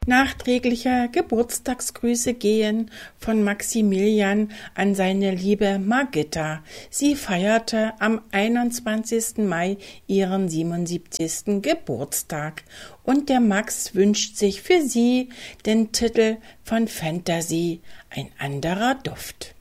Nachträgliche Geburtstagsgrüße gehen von Maximilian an seine liebe Margitta. Sie feierte am 21. Mai ihren 77. Geburtstag und der Max wünscht sich für sie den Titel von Fantasy, ein anderer Duft.